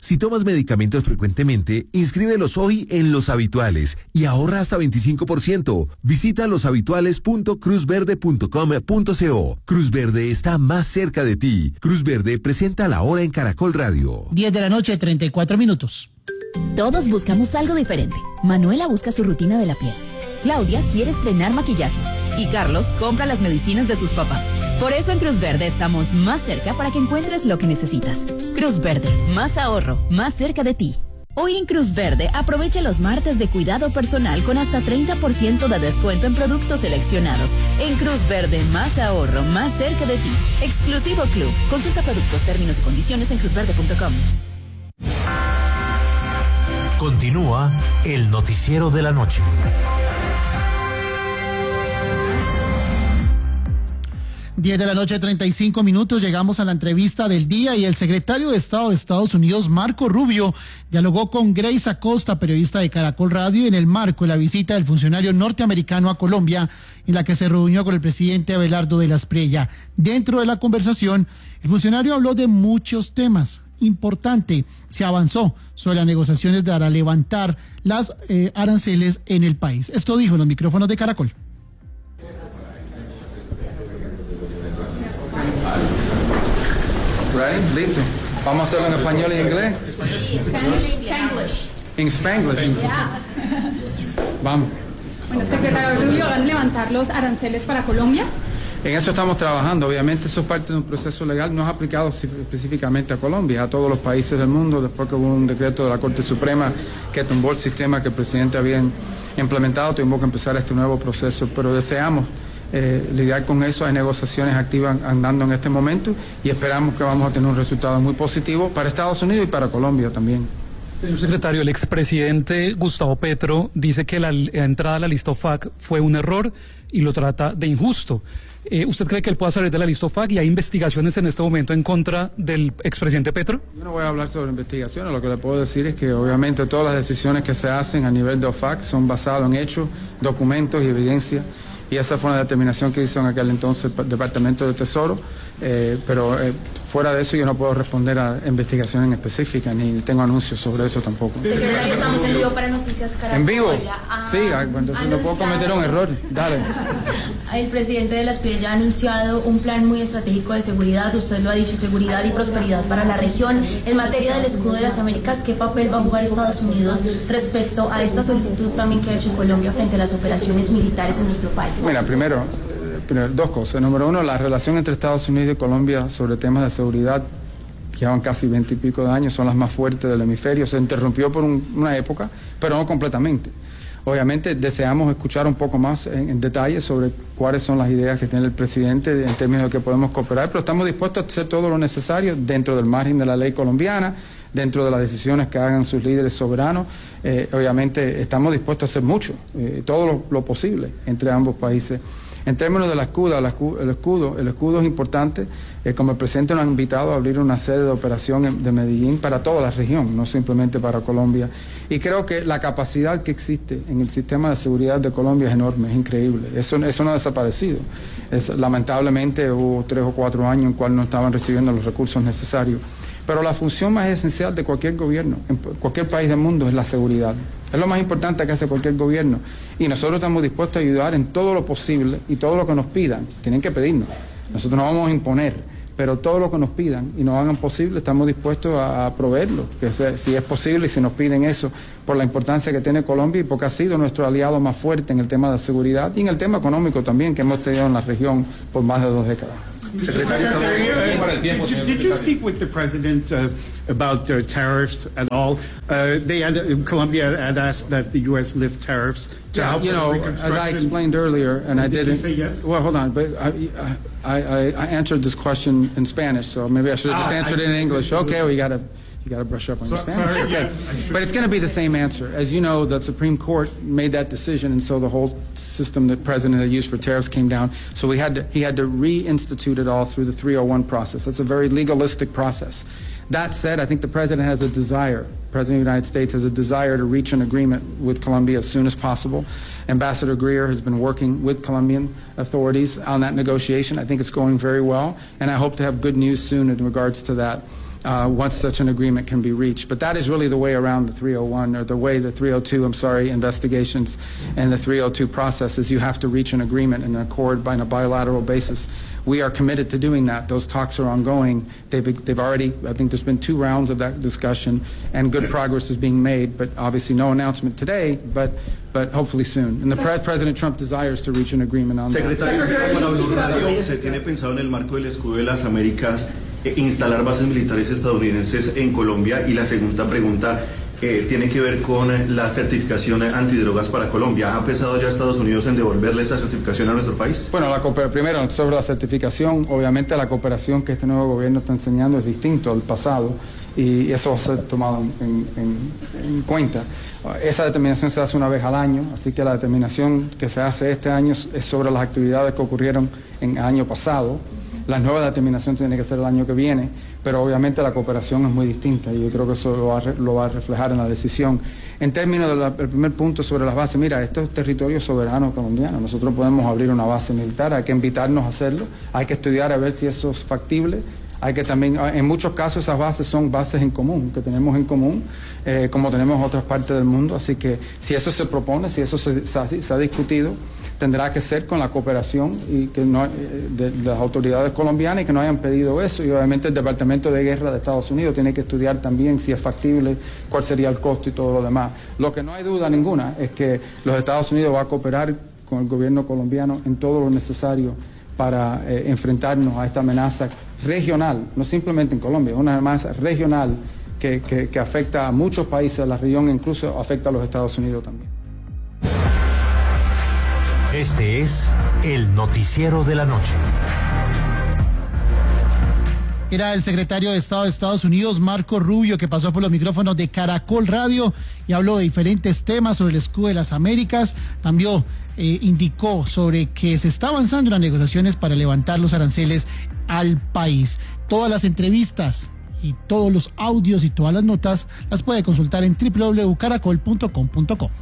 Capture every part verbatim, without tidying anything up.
Si tomas medicamentos frecuentemente, inscríbelos hoy en Los Habituales y ahorra hasta veinticinco por ciento. Visita loshabituales punto cruz verde punto com punto co. Cruz Verde está más cerca de ti. Cruz Verde presenta La Hora en Caracol Radio. diez de la noche, treinta y cuatro minutos. Todos buscamos algo diferente. Manuela busca su rutina de la piel. Claudia quiere estrenar maquillaje. Y Carlos compra las medicinas de sus papás. Por eso en Cruz Verde estamos más cerca para que encuentres lo que necesitas. Cruz Verde, más ahorro, más cerca de ti. Hoy en Cruz Verde aprovecha los martes de cuidado personal con hasta treinta por ciento de descuento en productos seleccionados. En Cruz Verde, más ahorro, más cerca de ti. Exclusivo Club. Consulta productos, términos y condiciones en cruz verde punto com. Continúa el noticiero de la noche. diez de la noche, treinta y cinco minutos, llegamos a la entrevista del día y el secretario de Estado de Estados Unidos, Marco Rubio, dialogó con Grace Acosta, periodista de Caracol Radio, en el marco de la visita del funcionario norteamericano a Colombia, en la que se reunió con el presidente Abelardo de la Espriella. Dentro de la conversación, el funcionario habló de muchos temas. Importante, se avanzó sobre las negociaciones para levantar las eh, aranceles en el país. Esto dijo en los micrófonos de Caracol. Ready? Listo. Vamos a hacerlo en español y inglés. Spanglish. En Spanglish. Yeah. Vamos. Bueno, secretario Rubio, ¿van a levantar los aranceles para Colombia? En eso estamos trabajando. Obviamente eso es parte de un proceso legal, no es aplicado específicamente a Colombia, a todos los países del mundo, después que hubo un decreto de la Corte Suprema que tumbó el sistema que el presidente había implementado, tuvimos que empezar este nuevo proceso, pero deseamos Eh, lidiar con eso. Hay negociaciones activas andando en este momento y esperamos que vamos a tener un resultado muy positivo para Estados Unidos y para Colombia también. Señor secretario, el expresidente Gustavo Petro dice que la, la entrada a la lista OFAC fue un error y lo trata de injusto. Eh, ¿Usted cree que él pueda salir de la lista OFAC y hay investigaciones en este momento en contra del expresidente Petro? Yo no voy a hablar sobre investigaciones, lo que le puedo decir es que obviamente todas las decisiones que se hacen a nivel de OFAC son basadas en hechos, documentos y evidencia. Y esa fue una determinación que hizo en aquel entonces el Departamento de Tesoro, eh, pero eh, fuera de eso yo no puedo responder a investigaciones específicas, ni tengo anuncios sobre eso tampoco. Secretario, estamos en vivo para Noticias Caracol. ¿En vivo? Ah, sí, entonces no puedo cometer un error. Dale. El presidente de la Espriella ha anunciado un plan muy estratégico de seguridad, usted lo ha dicho, seguridad y prosperidad para la región. En materia del escudo de las Américas, ¿qué papel va a jugar Estados Unidos respecto a esta solicitud también que ha hecho Colombia frente a las operaciones militares en nuestro país? Mira, primero, eh, primero dos cosas. Número uno, la relación entre Estados Unidos y Colombia sobre temas de seguridad llevan casi veinte y pico de años, son las más fuertes del hemisferio. Se interrumpió por un, una época, pero no completamente. Obviamente deseamos escuchar un poco más en, en detalle sobre cuáles son las ideas que tiene el presidente en términos de que podemos cooperar, pero estamos dispuestos a hacer todo lo necesario dentro del margen de la ley colombiana, dentro de las decisiones que hagan sus líderes soberanos. Eh, obviamente estamos dispuestos a hacer mucho, eh, todo lo, lo posible entre ambos países. En términos de la escudo, el escudo, el escudo, el escudo es importante, eh, como el presidente nos ha invitado a abrir una sede de operación de Medellín para toda la región, no simplemente para Colombia. Y creo que la capacidad que existe en el sistema de seguridad de Colombia es enorme, es increíble. Eso, eso no ha desaparecido. Es, lamentablemente hubo tres o cuatro años en cuales no estaban recibiendo los recursos necesarios. Pero la función más esencial de cualquier gobierno, en cualquier país del mundo, es la seguridad. Es lo más importante que hace cualquier gobierno. Y nosotros estamos dispuestos a ayudar en todo lo posible y todo lo que nos pidan. Tienen que pedirnos. Nosotros no vamos a imponer, pero todo lo que nos pidan y nos hagan posible, estamos dispuestos a, a proveerlo, que sea, si es posible y si nos piden eso, por la importancia que tiene Colombia y porque ha sido nuestro aliado más fuerte en el tema de seguridad y en el tema económico también que hemos tenido en la región por más de dos décadas. Secretary, uh, did, did you speak with the president uh, about uh, tariffs at all? Uh, they had, uh, Colombia had asked that the U S lift tariffs to yeah, help you know, reconstruction. as I explained earlier, and I did didn't. You say yes? Well, hold on, but I, I, I, I answered this question in Spanish, so maybe I should have just ah, answered I, it in English. Okay, well, you got to. You got to brush up on so, your Spanish. sorry, okay. yes, But it's going to be the same answer. As you know, the Supreme Court made that decision, and so the whole system that the President had used for tariffs came down. So we had to, he had to reinstitute it all through the three oh one process. That's a very legalistic process. That said, I think the President has a desire, the President of the United States has a desire to reach an agreement with Colombia as soon as possible. Ambassador Greer has been working with Colombian authorities on that negotiation. I think it's going very well, and I hope to have good news soon in regards to that. uh, once such an agreement can be reached. But that is really the way around the three oh one, or the way the three oh two, I'm sorry, investigations and the three oh two process is you have to reach an agreement and an accord by a bilateral basis. We are committed to doing that. Those talks are ongoing. They've, they've already, I think there's been two rounds of that discussion, and good progress is being made, but obviously no announcement today, but, but hopefully soon. And the pre President Trump desires to reach an agreement on Secretario, that. ¿se tiene pensado en el marco del escudo de las Américas eh, instalar bases militares estadounidenses en Colombia? Y la segunda pregunta eh, tiene que ver con la certificación antidrogas para Colombia. ¿Ha pensado ya Estados Unidos en devolverle esa certificación a nuestro país? Bueno, la primero, sobre la certificación, obviamente la cooperación que este nuevo gobierno está enseñando es distinto al pasado, y eso va a ser tomado en, en, en cuenta. Esa determinación se hace una vez al año, así que la determinación que se hace este año es sobre las actividades que ocurrieron en el año pasado. La nueva determinación tiene que ser el año que viene, pero obviamente la cooperación es muy distinta y yo creo que eso lo va a, lo va a reflejar en la decisión. En términos del primer punto sobre las bases, mira, esto es territorio soberano colombiano, nosotros podemos abrir una base militar, hay que invitarnos a hacerlo, hay que estudiar a ver si eso es factible. Hay que también, en muchos casos esas bases son bases en común, que tenemos en común, eh, como tenemos en otras partes del mundo, así que si eso se propone, si eso se, se, se ha discutido, tendrá que ser con la cooperación y que no, de, de las autoridades colombianas y que no hayan pedido eso, y obviamente el Departamento de Guerra de Estados Unidos tiene que estudiar también si es factible, cuál sería el costo y todo lo demás. Lo que no hay duda ninguna es que los Estados Unidos va a cooperar con el gobierno colombiano en todo lo necesario para eh, enfrentarnos a esta amenaza regional, no simplemente en Colombia, una amenaza regional que, que, que afecta a muchos países de la región, incluso afecta a los Estados Unidos también. Este es el noticiero de la noche. Era el secretario de Estado de Estados Unidos, Marco Rubio, que pasó por los micrófonos de Caracol Radio y habló de diferentes temas sobre el escudo de las Américas. También eh, indicó sobre que se está avanzando en las negociaciones para levantar los aranceles al país. Todas las entrevistas y todos los audios y todas las notas las puede consultar en doble u doble u doble u punto caracol punto com punto co.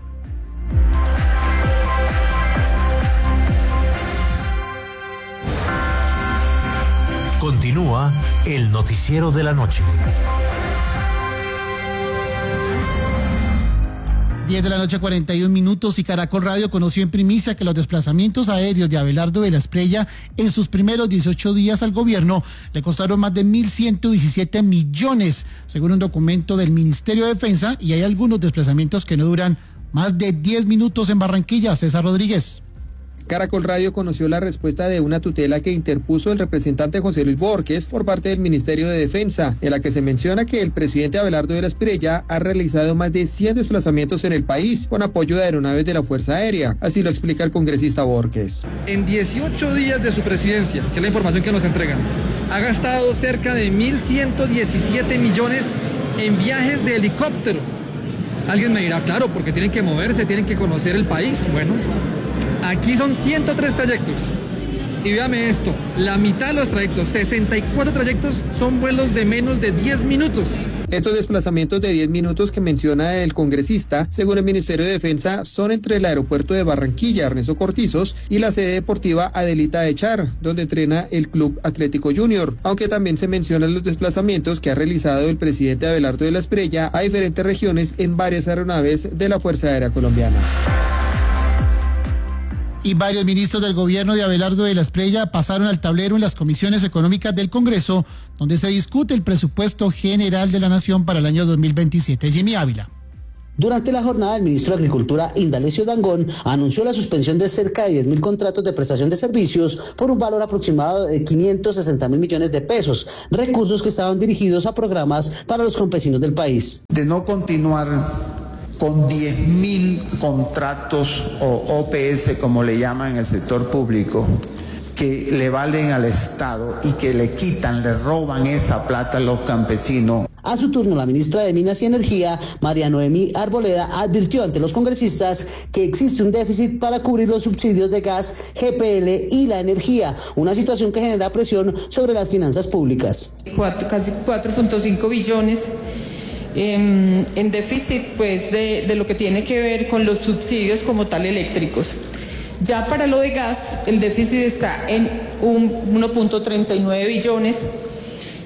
Continúa el noticiero de la noche. diez de la noche, cuarenta y un minutos, y Caracol Radio conoció en primicia que los desplazamientos aéreos de Abelardo de la Espriella en sus primeros dieciocho días al gobierno le costaron más de mil ciento diecisiete millones, según un documento del Ministerio de Defensa, y hay algunos desplazamientos que no duran más de diez minutos en Barranquilla. César Rodríguez. Caracol Radio conoció la respuesta de una tutela que interpuso el representante José Luis Borges por parte del Ministerio de Defensa, en la que se menciona que el presidente Abelardo de la Espriella ha realizado más de cien desplazamientos en el país con apoyo de aeronaves de la Fuerza Aérea. Así lo explica el congresista Borges. En dieciocho días de su presidencia, que es la información que nos entregan, ha gastado cerca de mil ciento diecisiete millones en viajes de helicóptero. Alguien me dirá, claro, porque tienen que moverse, tienen que conocer el país. Bueno, aquí son ciento tres trayectos. Y véame esto, la mitad de los trayectos, sesenta y cuatro trayectos, son vuelos de menos de diez minutos. Estos desplazamientos de diez minutos que menciona el congresista, según el Ministerio de Defensa, son entre el aeropuerto de Barranquilla, Ernesto Cortizos, y la sede deportiva Adelita de Char, donde entrena el Club Atlético Junior, aunque también se mencionan los desplazamientos que ha realizado el presidente Abelardo de la Espriella a diferentes regiones en varias aeronaves de la Fuerza Aérea Colombiana. Y varios ministros del gobierno de Abelardo de la Espriella pasaron al tablero en las comisiones económicas del Congreso, donde se discute el presupuesto general de la Nación para el año dos mil veintisiete. Jimmy Ávila. Durante la jornada, el ministro de Agricultura, Indalecio Dangond, anunció la suspensión de cerca de diez mil contratos de prestación de servicios por un valor aproximado de quinientos sesenta mil millones de pesos, recursos que estaban dirigidos a programas para los campesinos del país. De no continuar con diez mil contratos o O P S, como le llaman en el sector público, que le valen al Estado y que le quitan, le roban esa plata a los campesinos. A su turno, la ministra de Minas y Energía, María Noemí Arboleda, advirtió ante los congresistas que existe un déficit para cubrir los subsidios de gas, G P L y la energía, una situación que genera presión sobre las finanzas públicas. Cuatro, casi cuatro punto cinco billones eh, en déficit, pues, de, de lo que tiene que ver con los subsidios como tal eléctricos. Ya para lo de gas, el déficit está en un uno punto treinta y nueve billones.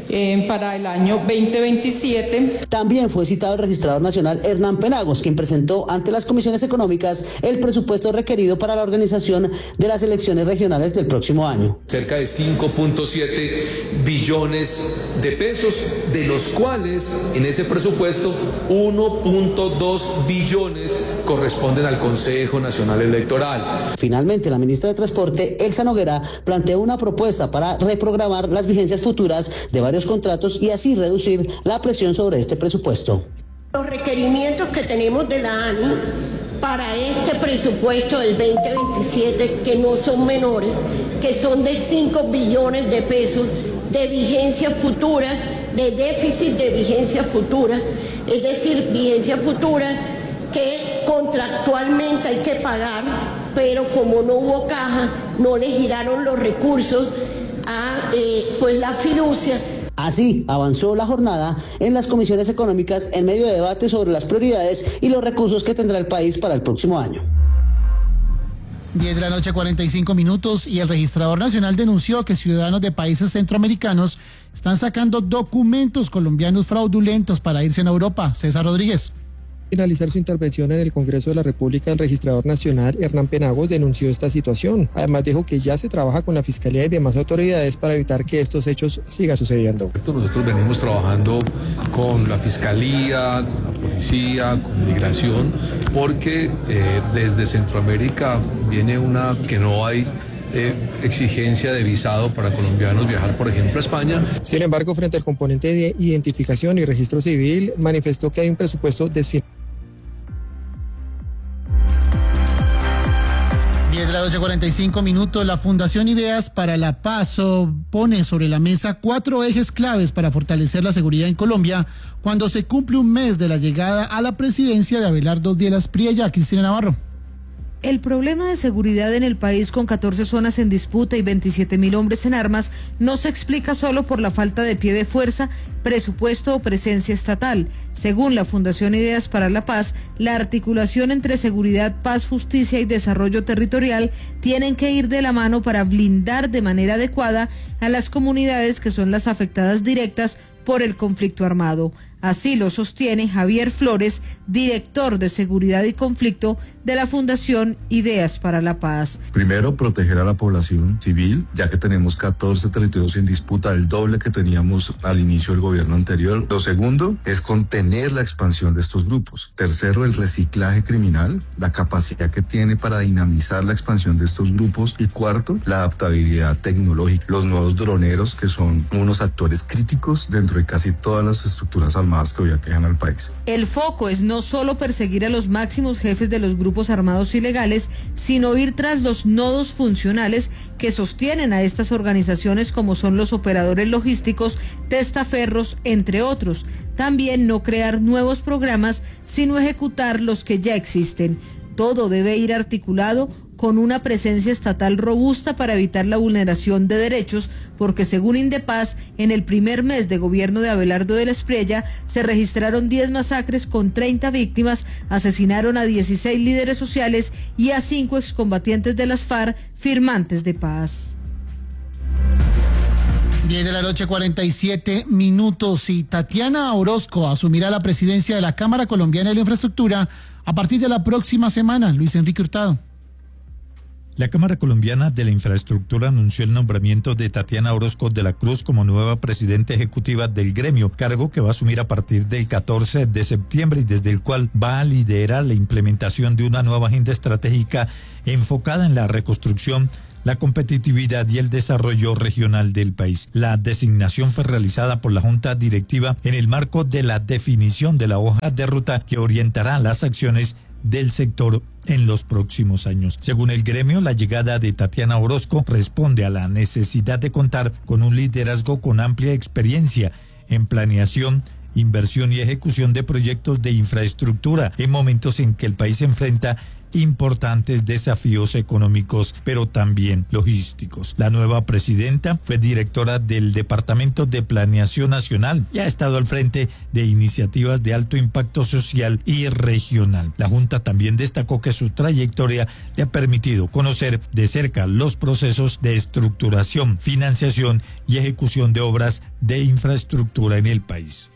Eh, para el año veinte veintisiete. También fue citado el registrador nacional Hernán Penagos, quien presentó ante las comisiones económicas el presupuesto requerido para la organización de las elecciones regionales del próximo año. Cerca de cinco punto siete billones de pesos, de los cuales en ese presupuesto uno punto dos billones corresponden al Consejo Nacional Electoral. Finalmente, la ministra de Transporte, Elsa Noguera, planteó una propuesta para reprogramar las vigencias futuras de varios contratos y así reducir la presión sobre este presupuesto. Los requerimientos que tenemos de la A N I para este presupuesto del veinte veintisiete, que no son menores, que son de cinco billones de pesos de vigencias futuras, de déficit de vigencias futuras, es decir, vigencias futuras que contractualmente hay que pagar, pero como no hubo caja, no le giraron los recursos a eh, pues la fiducia. Así avanzó la jornada en las comisiones económicas en medio de debate sobre las prioridades y los recursos que tendrá el país para el próximo año. diez de la noche, cuarenta y cinco minutos, y el registrador nacional denunció que ciudadanos de países centroamericanos están sacando documentos colombianos fraudulentos para irse a Europa. César Rodríguez. Finalizar su intervención en el Congreso de la República, el registrador nacional Hernán Penagos denunció esta situación. Además dijo que ya se trabaja con la Fiscalía y demás autoridades para evitar que estos hechos sigan sucediendo. Nosotros venimos trabajando con la Fiscalía, con la Policía, con Migración, porque eh, desde Centroamérica viene una que no hay Eh, exigencia de visado para colombianos viajar, por ejemplo, a España. Sin embargo, frente al componente de identificación y registro civil, manifestó que hay un presupuesto desfinanciado. diez de la noche, cuarenta y cinco minutos. La Fundación Ideas para la Paz pone sobre la mesa cuatro ejes claves para fortalecer la seguridad en Colombia cuando se cumple un mes de la llegada a la presidencia de Abelardo Díaz Priella. Cristina Navarro. El problema de seguridad en el país, con catorce zonas en disputa y veintisiete mil hombres en armas, no se explica solo por la falta de pie de fuerza, presupuesto o presencia estatal. Según la Fundación Ideas para la Paz, la articulación entre seguridad, paz, justicia y desarrollo territorial tienen que ir de la mano para blindar de manera adecuada a las comunidades que son las afectadas directas por el conflicto armado. Así lo sostiene Javier Flores, director de Seguridad y Conflicto de la Fundación Ideas para la Paz. Primero, proteger a la población civil, ya que tenemos catorce territorios en disputa, el doble que teníamos al inicio del gobierno anterior. Lo segundo es contener la expansión de estos grupos. Tercero, el reciclaje criminal, la capacidad que tiene para dinamizar la expansión de estos grupos. Y cuarto, la adaptabilidad tecnológica, los nuevos droneros, que son unos actores críticos dentro de casi todas las estructuras armadas que hoy aquejan al país. El foco es no solo perseguir a los máximos jefes de los grupos armados ilegales, sino ir tras los nodos funcionales que sostienen a estas organizaciones, como son los operadores logísticos, testaferros, entre otros. También no crear nuevos programas, sino ejecutar los que ya existen. Todo debe ir articulado con una presencia estatal robusta para evitar la vulneración de derechos, porque según Indepaz, en el primer mes de gobierno de Abelardo Díaz Priella se registraron diez masacres con treinta víctimas, asesinaron a dieciséis líderes sociales y a cinco excombatientes de las FARC, firmantes de paz. diez de la noche, cuarenta y siete minutos, y Tatiana Orozco asumirá la presidencia de la Cámara Colombiana de la Infraestructura a partir de la próxima semana. Luis Enrique Hurtado. La Cámara Colombiana de la Infraestructura anunció el nombramiento de Tatiana Orozco de la Cruz como nueva presidenta ejecutiva del gremio, cargo que va a asumir a partir del catorce de septiembre y desde el cual va a liderar la implementación de una nueva agenda estratégica enfocada en la reconstrucción, la competitividad y el desarrollo regional del país. La designación fue realizada por la Junta Directiva en el marco de la definición de la hoja de ruta que orientará las acciones del sector en los próximos años. Según el gremio, la llegada de Tatiana Orozco responde a la necesidad de contar con un liderazgo con amplia experiencia en planeación inversión y ejecución de proyectos de infraestructura en momentos en que el país enfrenta importantes desafíos económicos, pero también logísticos. La nueva presidenta fue directora del Departamento de Planeación Nacional y ha estado al frente de iniciativas de alto impacto social y regional. La Junta también destacó que su trayectoria le ha permitido conocer de cerca los procesos de estructuración, financiación y ejecución de obras de infraestructura en el país.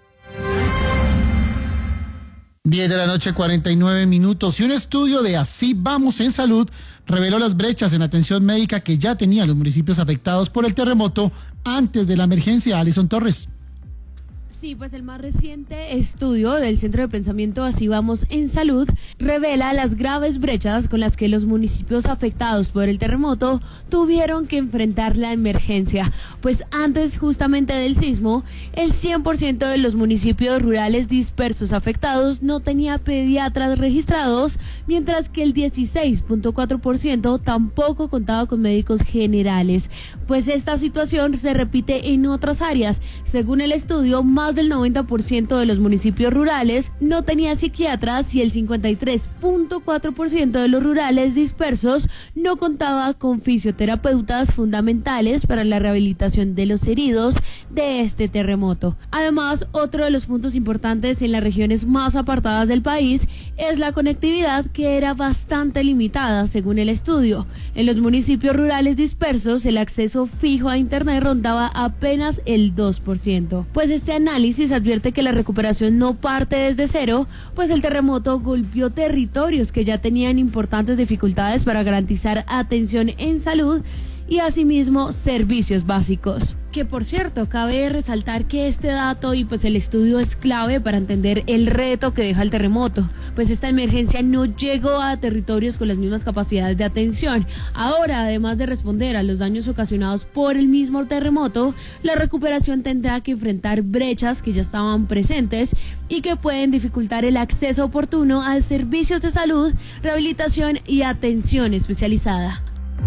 diez de la noche, cuarenta y nueve minutos, y un estudio de Así Vamos en Salud reveló las brechas en atención médica que ya tenían los municipios afectados por el terremoto antes de la emergencia. Alison Torres. Sí, pues el más reciente estudio del Centro de Pensamiento Así Vamos en Salud revela las graves brechas con las que los municipios afectados por el terremoto tuvieron que enfrentar la emergencia. Pues antes justamente del sismo, el cien por ciento de los municipios rurales dispersos afectados no tenía pediatras registrados, mientras que el dieciséis punto cuatro por ciento tampoco contaba con médicos generales. Pues esta situación se repite en otras áreas. Según el estudio, más del noventa por ciento de los municipios rurales no tenía psiquiatras y el cincuenta y tres punto cuatro por ciento de los rurales dispersos no contaba con fisioterapeutas fundamentales para la rehabilitación de los heridos de este terremoto. Además, otro de los puntos importantes en las regiones más apartadas del país es la conectividad, que era bastante limitada según el estudio. En los municipios rurales dispersos, el acceso fijo a internet rondaba apenas el dos por ciento. Pues este análisis advierte que la recuperación no parte desde cero, pues el terremoto golpeó territorios que ya tenían importantes dificultades para garantizar atención en salud y asimismo servicios básicos. Que por cierto, cabe resaltar que este dato y pues el estudio es clave para entender el reto que deja el terremoto, pues esta emergencia no llegó a territorios con las mismas capacidades de atención. Ahora, además de responder a los daños ocasionados por el mismo terremoto, la recuperación tendrá que enfrentar brechas que ya estaban presentes y que pueden dificultar el acceso oportuno a servicios de salud, rehabilitación y atención especializada.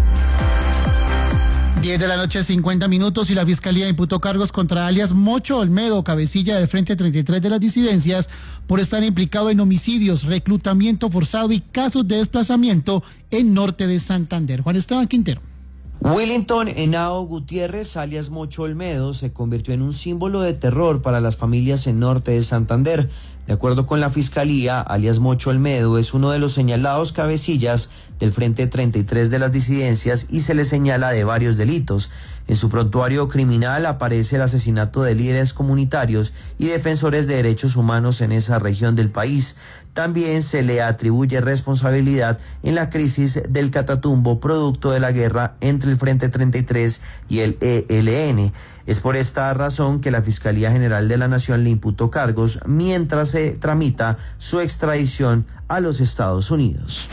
diez de la noche, cincuenta minutos, y la Fiscalía imputó cargos contra alias Mocho Olmedo, cabecilla del Frente treinta y tres de las disidencias, por estar implicado en homicidios, reclutamiento forzado y casos de desplazamiento en norte de Santander. Juan Esteban Quintero. Willington Henao Gutiérrez, alias Mocho Olmedo, se convirtió en un símbolo de terror para las familias en norte de Santander. De acuerdo con la Fiscalía, alias Mocho Olmedo es uno de los señalados cabecillas del Frente treinta y tres de las disidencias y se le señala de varios delitos. En su prontuario criminal aparece el asesinato de líderes comunitarios y defensores de derechos humanos en esa región del país. También se le atribuye responsabilidad en la crisis del Catatumbo, producto de la guerra entre el Frente treinta y tres y el E L N. Es por esta razón que la Fiscalía General de la Nación le imputó cargos mientras se tramita su extradición a los Estados Unidos.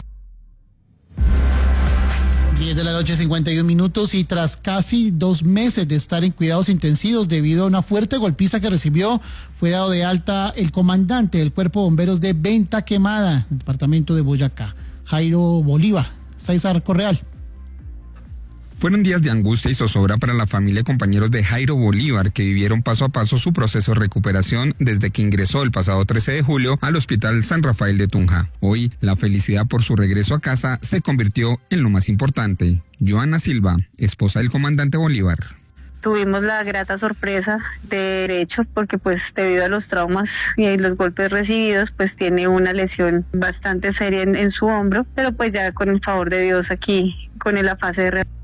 diez de la noche, cincuenta y un minutos, y tras casi dos meses de estar en cuidados intensivos debido a una fuerte golpiza que recibió, fue dado de alta el comandante del Cuerpo de Bomberos de Venta Quemada, el departamento de Boyacá, Jairo Bolívar. César Correal. Fueron días de angustia y zozobra para la familia y compañeros de Jairo Bolívar, que vivieron paso a paso su proceso de recuperación desde que ingresó el pasado trece de julio al Hospital San Rafael de Tunja. Hoy, la felicidad por su regreso a casa se convirtió en lo más importante. Joana Silva, esposa del comandante Bolívar. Tuvimos la grata sorpresa de hecho porque pues debido a los traumas y los golpes recibidos pues tiene una lesión bastante seria en, en su hombro, pero pues ya con el favor de Dios aquí con la fase de rehabilitación.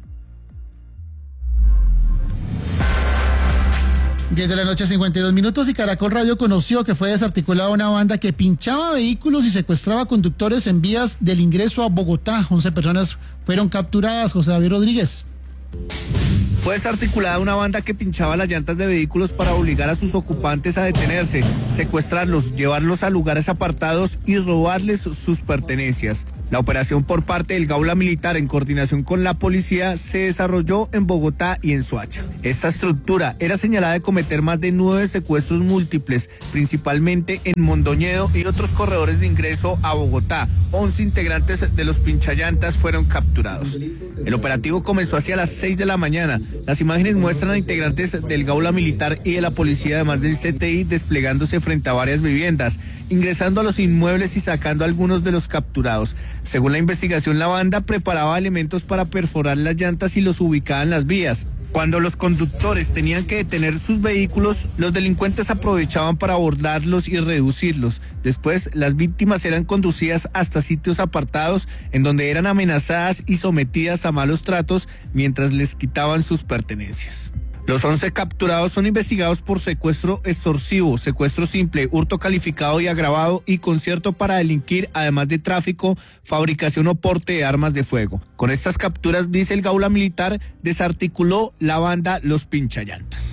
diez de la noche, cincuenta y dos minutos, y Caracol Radio conoció que fue desarticulada una banda que pinchaba vehículos y secuestraba conductores en vías del ingreso a Bogotá. once personas fueron capturadas. José David Rodríguez. Fue desarticulada una banda que pinchaba las llantas de vehículos para obligar a sus ocupantes a detenerse, secuestrarlos, llevarlos a lugares apartados y robarles sus pertenencias. La operación por parte del Gaula Militar en coordinación con la policía se desarrolló en Bogotá y en Soacha. Esta estructura era señalada de cometer más de nueve secuestros múltiples, principalmente en Mondoñedo y otros corredores de ingreso a Bogotá. once integrantes de los pinchallantas fueron capturados. El operativo comenzó hacia las seis de la mañana. Las imágenes muestran a integrantes del Gaula Militar y de la policía, además del C T I, desplegándose frente a varias viviendas, ingresando a los inmuebles y sacando a algunos de los capturados. Según la investigación, la banda preparaba elementos para perforar las llantas y los ubicaba en las vías. Cuando los conductores tenían que detener sus vehículos, los delincuentes aprovechaban para abordarlos y reducirlos. Después, las víctimas eran conducidas hasta sitios apartados en donde eran amenazadas y sometidas a malos tratos mientras les quitaban sus pertenencias. Los once capturados son investigados por secuestro extorsivo, secuestro simple, hurto calificado y agravado y concierto para delinquir, además de tráfico, fabricación o porte de armas de fuego. Con estas capturas, dice el Gaula Militar, desarticuló la banda Los Pinchallantas.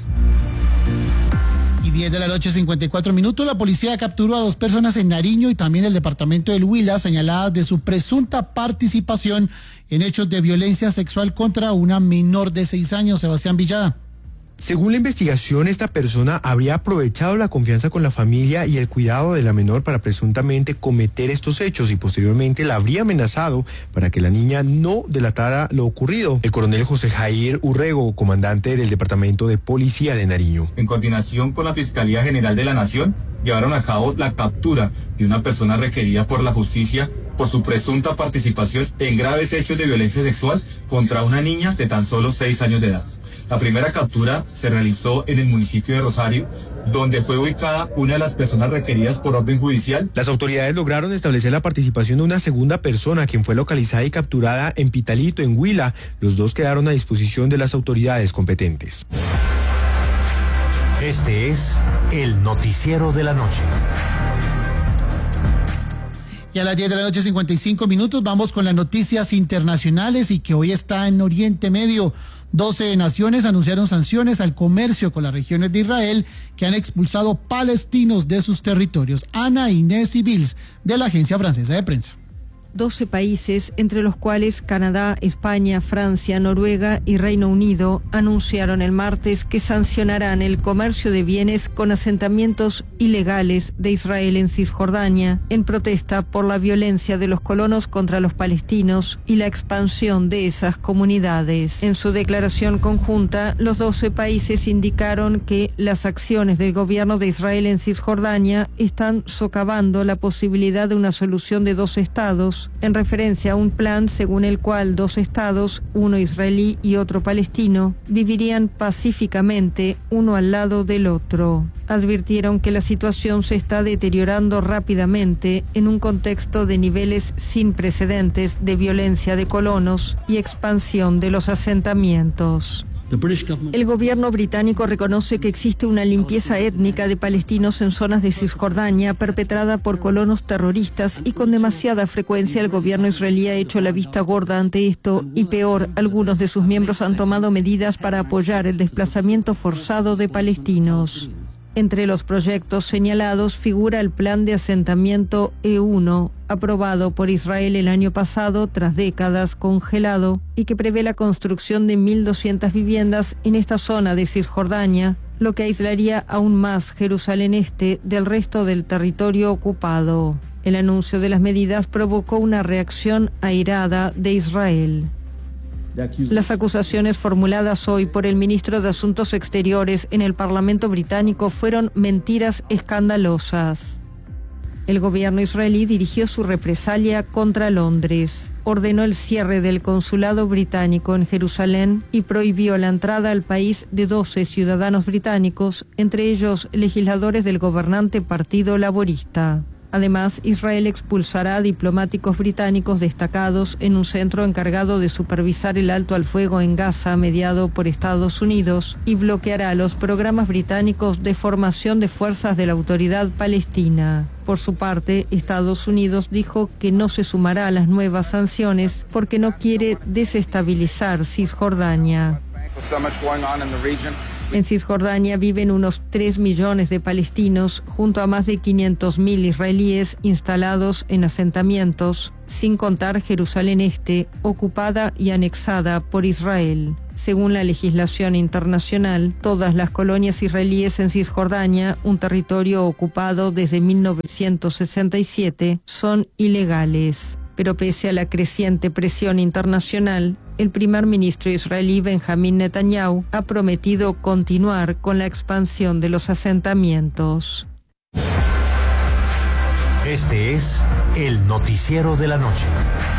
Y diez de la noche, cincuenta y cuatro minutos, la policía capturó a dos personas en Nariño y también el departamento del Huila, señaladas de su presunta participación en hechos de violencia sexual contra una menor de seis años. Sebastián Villada. Según la investigación, esta persona habría aprovechado la confianza con la familia y el cuidado de la menor para presuntamente cometer estos hechos y posteriormente la habría amenazado para que la niña no delatara lo ocurrido. El coronel José Jair Urrego, comandante del Departamento de Policía de Nariño. En coordinación con la Fiscalía General de la Nación, llevaron a cabo la captura de una persona requerida por la justicia por su presunta participación en graves hechos de violencia sexual contra una niña de tan solo seis años de edad. La primera captura se realizó en el municipio de Rosario, donde fue ubicada una de las personas requeridas por orden judicial. Las autoridades lograron establecer la participación de una segunda persona, quien fue localizada y capturada en Pitalito, en Huila. Los dos quedaron a disposición de las autoridades competentes. Este es el noticiero de la noche. Y a las diez de la noche, cincuenta y cinco minutos, vamos con las noticias internacionales y que hoy está en Oriente Medio. doce naciones anunciaron sanciones al comercio con las regiones de Israel que han expulsado palestinos de sus territorios. Ana Inés Civils, de la Agencia Francesa de Prensa. doce países, entre los cuales Canadá, España, Francia, Noruega y Reino Unido, anunciaron el martes que sancionarán el comercio de bienes con asentamientos ilegales de Israel en Cisjordania, en protesta por la violencia de los colonos contra los palestinos y la expansión de esas comunidades. En su declaración conjunta, los doce países indicaron que las acciones del gobierno de Israel en Cisjordania están socavando la posibilidad de una solución de dos estados, en referencia a un plan según el cual dos estados, uno israelí y otro palestino, vivirían pacíficamente uno al lado del otro. Advirtieron que la situación se está deteriorando rápidamente en un contexto de niveles sin precedentes de violencia de colonos y expansión de los asentamientos. El gobierno británico reconoce que existe una limpieza étnica de palestinos en zonas de Cisjordania perpetrada por colonos terroristas y con demasiada frecuencia el gobierno israelí ha hecho la vista gorda ante esto y peor, algunos de sus miembros han tomado medidas para apoyar el desplazamiento forzado de palestinos. Entre los proyectos señalados figura el plan de asentamiento E uno, aprobado por Israel el año pasado tras décadas congelado y que prevé la construcción de mil doscientas viviendas en esta zona de Cisjordania, lo que aislaría aún más Jerusalén Este del resto del territorio ocupado. El anuncio de las medidas provocó una reacción airada de Israel. Las acusaciones formuladas hoy por el ministro de Asuntos Exteriores en el Parlamento británico fueron mentiras escandalosas. El gobierno israelí dirigió su represalia contra Londres, ordenó el cierre del consulado británico en Jerusalén y prohibió la entrada al país de doce ciudadanos británicos, entre ellos legisladores del gobernante Partido Laborista. Además, Israel expulsará a diplomáticos británicos destacados en un centro encargado de supervisar el alto al fuego en Gaza mediado por Estados Unidos y bloqueará los programas británicos de formación de fuerzas de la autoridad palestina. Por su parte, Estados Unidos dijo que no se sumará a las nuevas sanciones porque no quiere desestabilizar Cisjordania. En Cisjordania viven unos tres millones de palestinos, junto a más de quinientos mil israelíes instalados en asentamientos, sin contar Jerusalén Este, ocupada y anexada por Israel. Según la legislación internacional, todas las colonias israelíes en Cisjordania, un territorio ocupado desde mil novecientos sesenta y siete, son ilegales. Pero pese a la creciente presión internacional, el primer ministro israelí Benjamín Netanyahu ha prometido continuar con la expansión de los asentamientos. Este es el noticiero de la noche.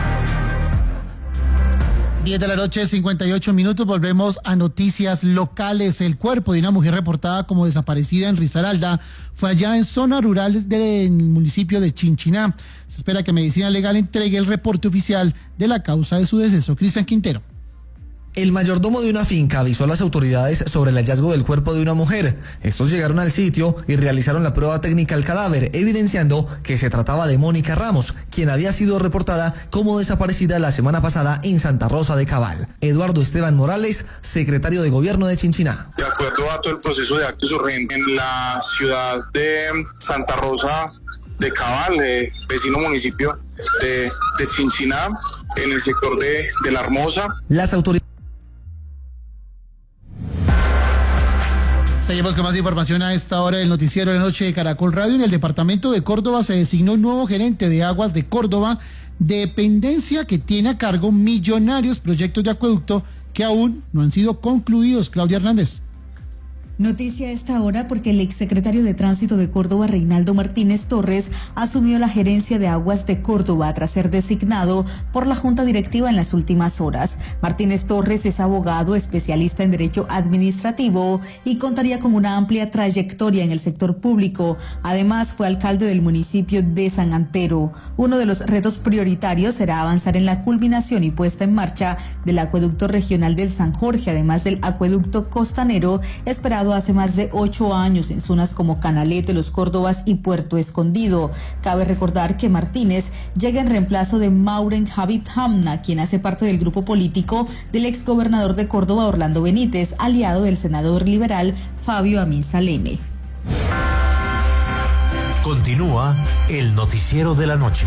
diez de la noche, cincuenta y ocho minutos, volvemos a noticias locales. El cuerpo de una mujer reportada como desaparecida en Risaralda fue allá en zona rural del municipio de Chinchiná. Se espera que Medicina Legal entregue el reporte oficial de la causa de su deceso. Cristian Quintero. El mayordomo de una finca avisó a las autoridades sobre el hallazgo del cuerpo de una mujer. Estos llegaron al sitio y realizaron la prueba técnica al cadáver, evidenciando que se trataba de Mónica Ramos, quien había sido reportada como desaparecida la semana pasada en Santa Rosa de Cabal. Eduardo Esteban Morales, secretario de Gobierno de Chinchiná. De acuerdo a todo el proceso de actos urgentes en la ciudad de Santa Rosa de Cabal, eh, vecino municipio de, de Chinchiná, en el sector de, de La Hermosa. Las autoridades Seguimos con más información a esta hora del noticiero de la noche de Caracol Radio. En el departamento de Córdoba se designó un nuevo gerente de Aguas de Córdoba, dependencia que tiene a cargo millonarios proyectos de acueducto que aún no han sido concluidos. Claudia Hernández. Noticia a esta hora porque el exsecretario de Tránsito de Córdoba, Reinaldo Martínez Torres, asumió la gerencia de Aguas de Córdoba tras ser designado por la Junta Directiva en las últimas horas. Martínez Torres es abogado, especialista en Derecho Administrativo y contaría con una amplia trayectoria en el sector público. Además, fue alcalde del municipio de San Antero. Uno de los retos prioritarios será avanzar en la culminación y puesta en marcha del acueducto regional del San Jorge, además del acueducto costanero, esperado hace más de ocho años en zonas como Canalete, Los Córdobas y Puerto Escondido. Cabe recordar que Martínez llega en reemplazo de Mauren Habib Hamna, quien hace parte del grupo político del exgobernador de Córdoba, Orlando Benítez, aliado del senador liberal Fabio Amin Saleme. Continúa el noticiero de la noche.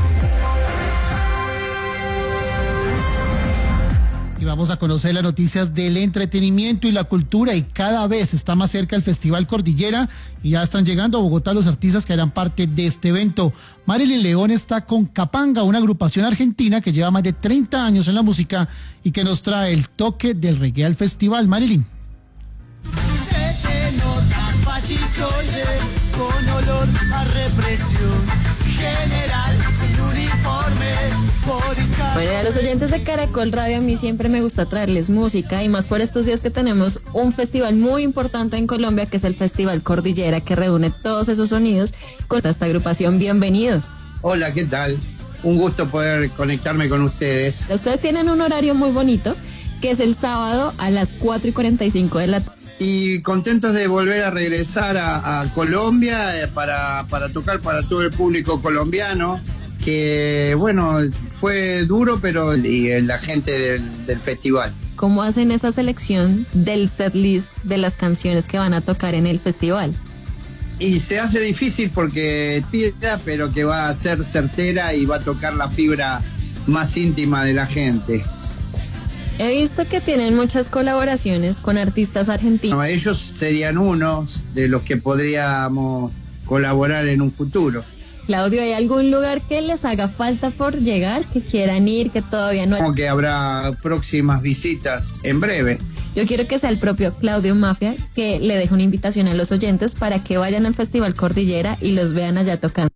Y vamos a conocer las noticias del entretenimiento y la cultura, y cada vez está más cerca el Festival Cordillera y ya están llegando a Bogotá los artistas que harán parte de este evento. Marilyn León está con Capanga, una agrupación argentina que lleva más de treinta años en la música y que nos trae el toque del reggae al festival. Marilyn. Se te nota fascistoide con olor a represión general sin uniforme. Bueno, a los oyentes de Caracol Radio, a mí siempre me gusta traerles música y más por estos días que tenemos un festival muy importante en Colombia, que es el Festival Cordillera, que reúne todos esos sonidos con esta agrupación. Bienvenido. Hola, ¿qué tal? Un gusto poder conectarme con ustedes. Ustedes tienen un horario muy bonito, que es el sábado a las cuatro y cuarenta y cinco de la tarde. Y contentos de volver a regresar a, a Colombia eh, para, para tocar para todo el público colombiano, que bueno, fue duro, pero y la gente del, del festival. ¿Cómo hacen esa selección del setlist de las canciones que van a tocar en el festival? Y se hace difícil porque pida, pero que va a ser certera y va a tocar la fibra más íntima de la gente. He visto que tienen muchas colaboraciones con artistas argentinos. No, ellos serían unos de los que podríamos colaborar en un futuro. Claudio, ¿hay algún lugar que les haga falta por llegar, que quieran ir, que todavía no hay? Como que habrá próximas visitas en breve. Yo quiero que sea el propio Claudio Mafia que le deje una invitación a los oyentes para que vayan al Festival Cordillera y los vean allá tocando.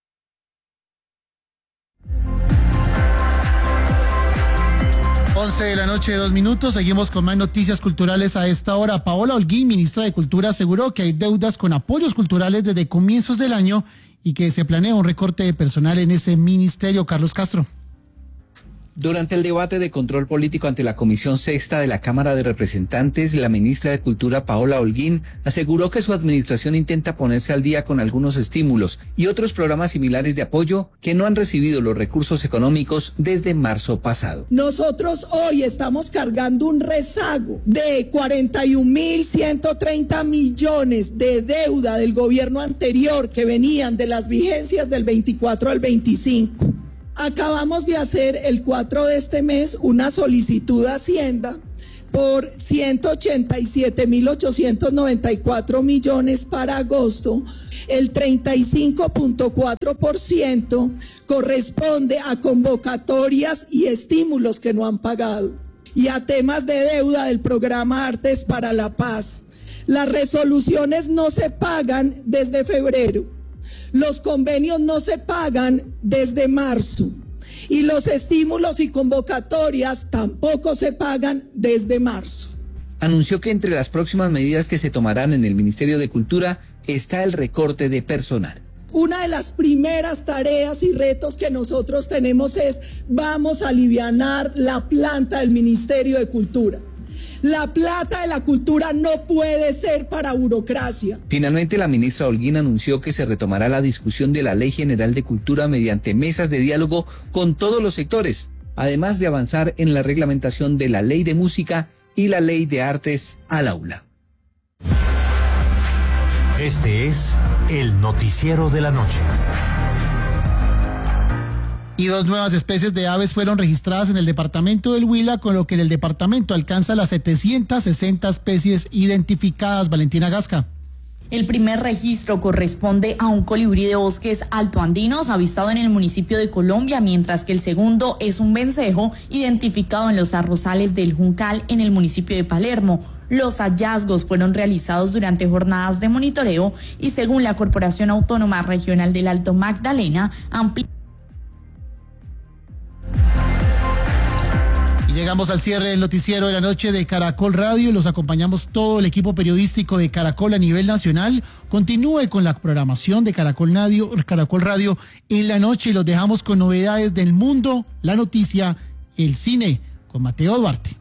once de la noche, dos minutos. Seguimos con más noticias culturales a esta hora. Paola Holguín, ministra de Cultura, aseguró que hay deudas con apoyos culturales desde comienzos del año y que se planea un recorte de personal en ese ministerio. Carlos Castro. Durante el debate de control político ante la Comisión Sexta de la Cámara de Representantes, la ministra de Cultura, Paola Holguín, aseguró que su administración intenta ponerse al día con algunos estímulos y otros programas similares de apoyo que no han recibido los recursos económicos desde marzo pasado. Nosotros hoy estamos cargando un rezago de cuarenta y un mil ciento treinta millones de deuda del gobierno anterior que venían de las vigencias del veinticuatro al veinticinco. Acabamos de hacer el cuatro de este mes una solicitud a Hacienda por ciento ochenta y siete mil ochocientos noventa y cuatro millones para agosto. El treinta y cinco punto cuatro por ciento corresponde a convocatorias y estímulos que no han pagado y a temas de deuda del programa Artes para la Paz. Las resoluciones no se pagan desde febrero. Los convenios no se pagan desde marzo y los estímulos y convocatorias tampoco se pagan desde marzo. Anunció que entre las próximas medidas que se tomarán en el Ministerio de Cultura está el recorte de personal. Una de las primeras tareas y retos que nosotros tenemos es vamos a alivianar la planta del Ministerio de Cultura. La plata de la cultura no puede ser para burocracia. Finalmente, la ministra Holguín anunció que se retomará la discusión de la Ley General de Cultura mediante mesas de diálogo con todos los sectores, además de avanzar en la reglamentación de la Ley de Música y la Ley de Artes al aula. Este es el noticiero de la noche. Y dos nuevas especies de aves fueron registradas en el departamento del Huila, con lo que el departamento alcanza las setecientas sesenta especies identificadas. Valentina Gasca. El primer registro corresponde a un colibrí de bosques altoandinos avistado en el municipio de Colombia, mientras que el segundo es un vencejo identificado en los arrozales del Juncal en el municipio de Palermo. Los hallazgos fueron realizados durante jornadas de monitoreo y, según la Corporación Autónoma Regional del Alto Magdalena, ampliaron. Llegamos al cierre del noticiero de la noche de Caracol Radio. Los acompañamos todo el equipo periodístico de Caracol a nivel nacional. Continúe con la programación de Caracol Radio, Caracol Radio en la noche y los dejamos con novedades del mundo, la noticia, el cine, con Mateo Duarte.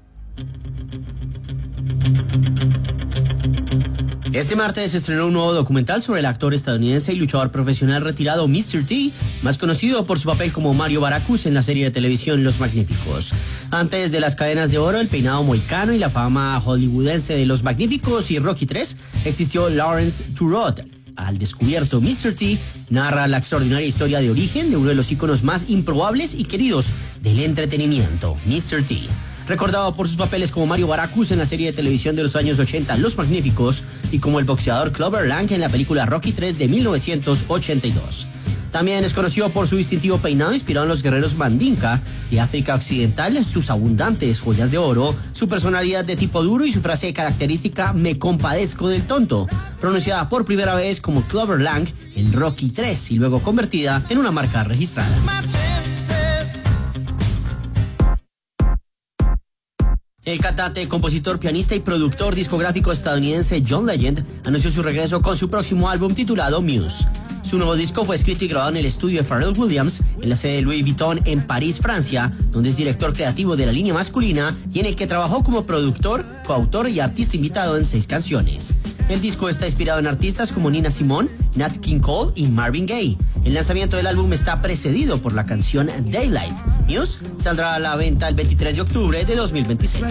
Este martes se estrenó un nuevo documental sobre el actor estadounidense y luchador profesional retirado mister T, más conocido por su papel como Mario Baracus en la serie de televisión Los Magníficos. Antes de las cadenas de oro, el peinado mohicano y la fama hollywoodense de Los Magníficos y Rocky tres, existió Lawrence Turod. Al descubierto, mister T narra la extraordinaria historia de origen de uno de los íconos más improbables y queridos del entretenimiento, mister T. Recordado por sus papeles como Mario Baracus en la serie de televisión de los años ochenta Los Magníficos y como el boxeador Clubber Lang en la película Rocky tres de mil novecientos ochenta y dos. También es conocido por su distintivo peinado inspirado en los guerreros Mandinka de África Occidental, sus abundantes joyas de oro, su personalidad de tipo duro y su frase característica "me compadezco del tonto", pronunciada por primera vez como Clubber Lang en Rocky tres y luego convertida en una marca registrada. El cantante, compositor, pianista y productor discográfico estadounidense John Legend anunció su regreso con su próximo álbum titulado Muse. Su nuevo disco fue escrito y grabado en el estudio de Pharrell Williams, en la sede de Louis Vuitton en París, Francia, donde es director creativo de la línea masculina y en el que trabajó como productor, coautor y artista invitado en seis canciones. El disco está inspirado en artistas como Nina Simone, Nat King Cole y Marvin Gaye. El lanzamiento del álbum está precedido por la canción Daylight. Muse saldrá a la venta el veintitrés de octubre de dos mil veintiséis.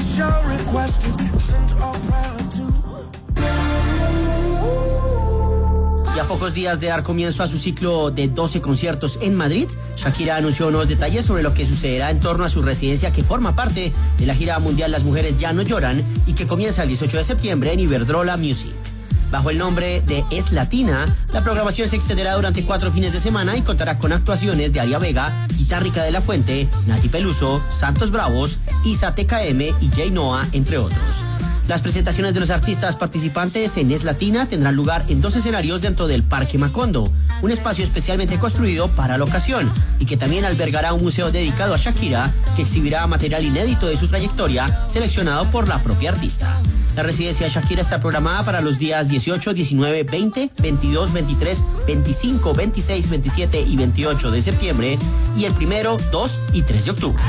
Y a pocos días de dar comienzo a su ciclo de doce conciertos en Madrid, Shakira anunció nuevos detalles sobre lo que sucederá en torno a su residencia que forma parte de la gira mundial Las Mujeres Ya No Lloran y que comienza el dieciocho de septiembre en Iberdrola Music. Bajo el nombre de Es Latina, la programación se extenderá durante cuatro fines de semana y contará con actuaciones de Aria Vega, Guitarrica de la Fuente, Nati Peluso, Santos Bravos, Isa T K M y Jay Noah, entre otros. Las presentaciones de los artistas participantes en Es Latina tendrán lugar en dos escenarios dentro del Parque Macondo, un espacio especialmente construido para la ocasión y que también albergará un museo dedicado a Shakira, que exhibirá material inédito de su trayectoria seleccionado por la propia artista. La residencia de Shakira está programada para los días dieciocho, diecinueve, veinte, veintidós, veintitrés, veinticinco, veintiséis, veintisiete y veintiocho de septiembre y el primero, dos y tres de octubre.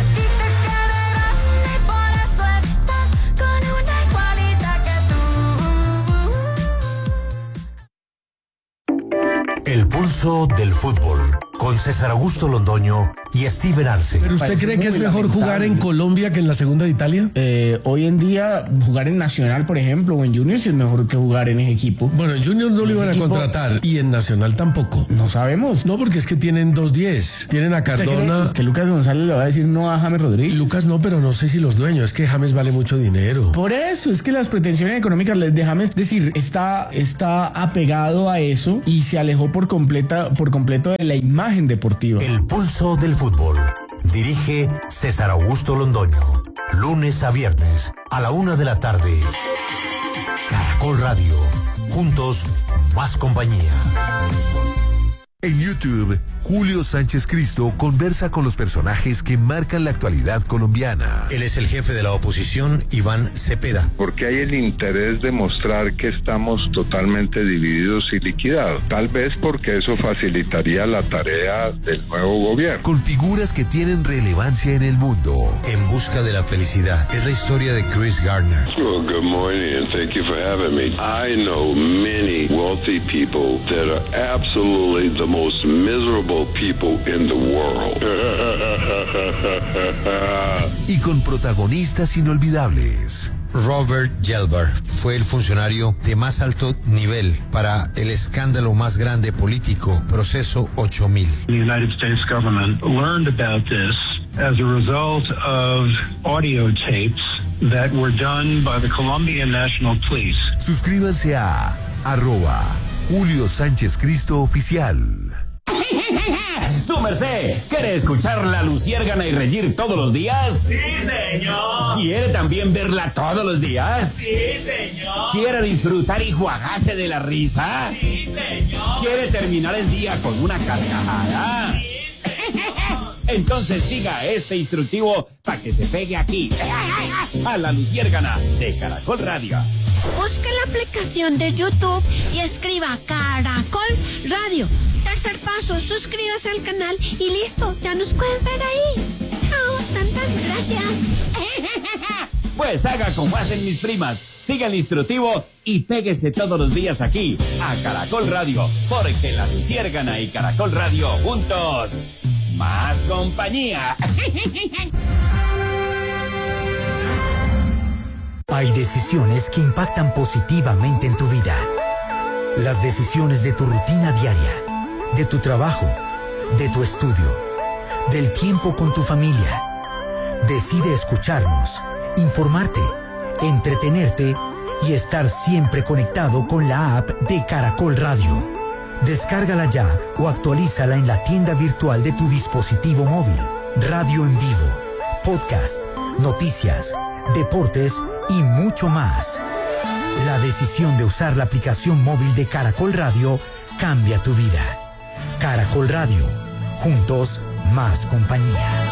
El pulso del fútbol, con César Augusto Londoño y Steven Arce. ¿Pero usted cree que es mejor jugar en Colombia que en la segunda de Italia? Eh, hoy en día, jugar en Nacional, por ejemplo, o en Junior, sí es mejor que jugar en ese equipo. Bueno, en Junior no lo iban a equipo, contratar y en Nacional tampoco. No sabemos. No, porque es que tienen dos diez. Tienen a Cardona. Que, que Lucas González le va a decir no a James Rodríguez. Lucas no, pero no sé si los dueños. Es que James vale mucho dinero. Por eso, es que las pretensiones económicas de James, es decir, está, está apegado a eso y se alejó por, completa, por completo de la imagen deportiva. El pulso del fútbol. Dirige César Augusto Londoño. Lunes a viernes a la una de la tarde. Caracol Radio. Juntos, más compañía. En YouTube, Julio Sánchez Cristo conversa con los personajes que marcan la actualidad colombiana. Él es el jefe de la oposición, Iván Cepeda. Porque hay el interés de mostrar que estamos totalmente divididos y liquidados. Tal vez porque eso facilitaría la tarea del nuevo gobierno. Con figuras que tienen relevancia en el mundo. En busca de la felicidad. Es la historia de Chris Gardner. Well, good morning and thank you for having me. I know many wealthy people that are absolutely the most miserable people in the world. Y con protagonistas inolvidables. Robert Gelbar fue el funcionario de más alto nivel para el escándalo más grande político, Proceso ocho mil. The United States government learned about this as a result of audio tapes that were done by the Colombian National Police. Suscríbanse a arroba Julio Sánchez Cristo Oficial. ¡Su merced! ¿Quiere escuchar La Luciérgana y reír todos los días? ¡Sí, señor! ¿Quiere también verla todos los días? ¡Sí, señor! ¿Quiere disfrutar y juagarse de la risa? ¡Sí, señor! ¿Quiere terminar el día con una carcajada? ¡Sí, señor! Entonces siga este instructivo para que se pegue aquí, a La Luciérgana de Caracol Radio. Busque la aplicación de YouTube y escriba Caracol Radio. Tercer paso, suscríbase al canal y listo, ya nos puedes ver ahí. Chao, tantas gracias. Pues haga como hacen mis primas, siga el instructivo y péguese todos los días aquí, a Caracol Radio, porque La Luciérgana y Caracol Radio juntos, más compañía. Hay decisiones que impactan positivamente en tu vida. Las decisiones de tu rutina diaria, de tu trabajo, de tu estudio, del tiempo con tu familia. Decide escucharnos, informarte, entretenerte y estar siempre conectado con la app de Caracol Radio. Descárgala ya o actualízala en la tienda virtual de tu dispositivo móvil. Radio en vivo, podcast, noticias, deportes y mucho más. La decisión de usar la aplicación móvil de Caracol Radio cambia tu vida. Caracol Radio, juntos, más compañía.